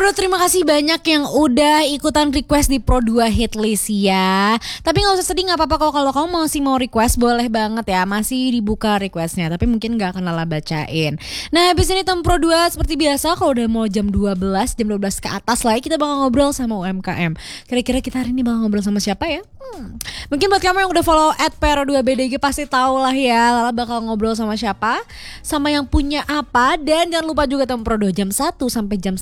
Pro2 terima kasih banyak yang udah ikutan request di Pro2 Hitlist ya. Tapi gak usah sedih, gak apa-apa kok. Kalau kamu masih mau request boleh banget ya. Masih dibuka requestnya, tapi mungkin gak akan Lala bacain. Nah habis ini tem Pro2 seperti biasa, kalau udah mau jam 12 ke atas lah ya, kita bakal ngobrol sama UMKM. Kira-kira kita hari ini bakal ngobrol sama siapa ya? Mungkin buat kamu yang udah follow @pro2bdg pasti tahu lah ya, Lala bakal ngobrol sama siapa, sama yang punya apa. Dan jangan lupa juga tem Pro2 jam 1 sampai jam